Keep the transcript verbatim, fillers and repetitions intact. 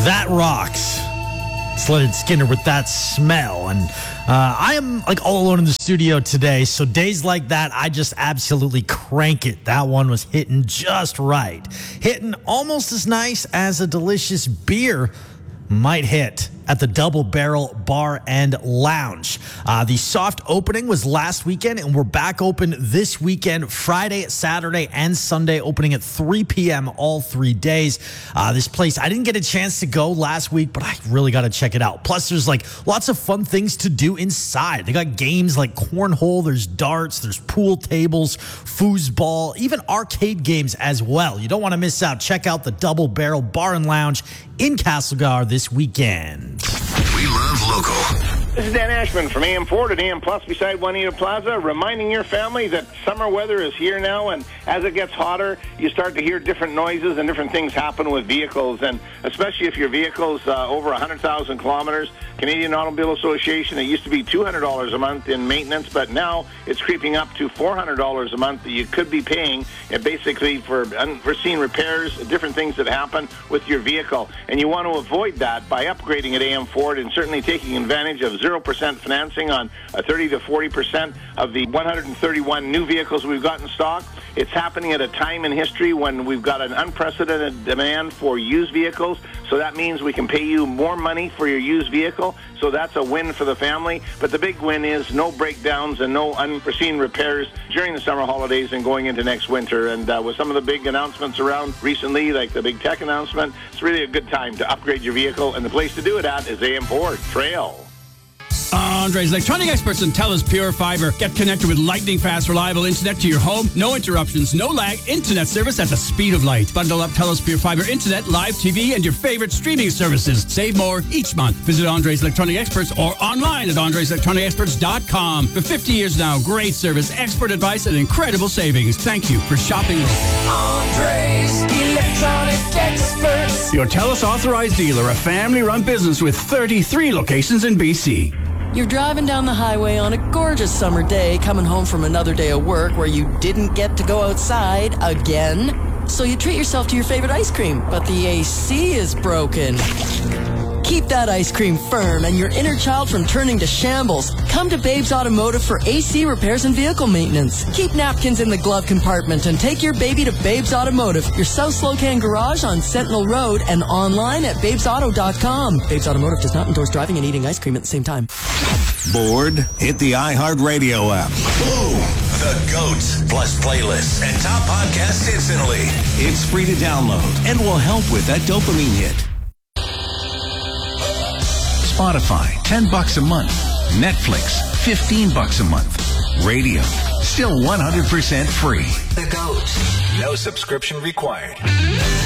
That rocks. It's Leonard Skinner with That Smell. And uh, I am like all alone in the studio today, so days like that, I just absolutely crank it. That one was hitting just right. Hitting almost as nice as a delicious beer might hit at the Double Barrel Bar and Lounge. Uh, the soft opening was last weekend, and we're back open this weekend, Friday, Saturday, and Sunday, opening at three p.m. all three days. Uh, this place, I didn't get a chance to go last week, but I really got to check it out. Plus, there's like lots of fun things to do inside. They got games like cornhole, there's darts, there's pool tables, foosball, even arcade games as well. You don't want to miss out. Check out the Double Barrel Bar and Lounge in Castlegar this weekend. We love local. This is Dan Ashman from A M Ford at A M Plus beside Juanita Plaza, reminding your family that summer weather is here now, and as it gets hotter, you start to hear different noises and different things happen with vehicles, and especially if your vehicle's uh, over one hundred thousand kilometers. Canadian Automobile Association, it used to be two hundred dollars a month in maintenance, but now it's creeping up to four hundred dollars a month that you could be paying uh, basically for unforeseen repairs, different things that happen with your vehicle. And you want to avoid that by upgrading at A M Ford and certainly taking advantage of zero percent financing on uh, thirty to forty percent of the one hundred thirty-one new vehicles we've got in stock. It's happening at a time in history when we've got an unprecedented demand for used vehicles, so that means we can pay you more money for your used vehicle, so that's a win for the family. But the big win is no breakdowns and no unforeseen repairs during the summer holidays and going into next winter. And uh, with some of the big announcements around recently, like the big tech announcement, it's really a good time to upgrade your vehicle, and the place to do it at is A M Ford Trail. Andre's Electronic Experts and TELUS Pure Fiber. Get connected with lightning-fast, reliable internet to your home. No interruptions, no lag, internet service at the speed of light. Bundle up TELUS Pure Fiber internet, live T V, and your favorite streaming services. Save more each month. Visit Andre's Electronic Experts or online at andres electronic experts dot com. For fifty years now, great service, expert advice, and incredible savings. Thank you for shopping local. Andre's Electronic Experts. Your TELUS authorized dealer, a family-run business with thirty-three locations in B C. You're driving down the highway on a gorgeous summer day, coming home from another day of work where you didn't get to go outside again. So you treat yourself to your favorite ice cream, but the A C is broken. Keep that ice cream firm and your inner child from turning to shambles. Come to Babes Automotive for A C repairs and vehicle maintenance. Keep napkins in the glove compartment and take your baby to Babes Automotive, your South Slocan garage on Sentinel Road, and online at babes auto dot com. Babes Automotive does not endorse driving and eating ice cream at the same time. Bored? Hit the iHeartRadio app. Boom! The GOATs, plus playlists and top podcasts instantly. It's free to download and will help with that dopamine hit. Spotify, ten bucks a month. Netflix, fifteen bucks a month. Radio, still one hundred percent free. The GOAT. No subscription required.